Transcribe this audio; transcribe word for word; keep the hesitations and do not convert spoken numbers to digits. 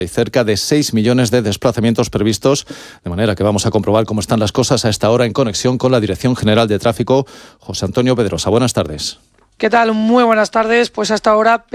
Hay cerca de seis millones de desplazamientos previstos, de manera que vamos a comprobar cómo están las cosas a esta hora en conexión con la Dirección General de Tráfico. José Antonio Pedrosa, buenas tardes. ¿Qué tal? Muy buenas tardes. Pues hasta ahora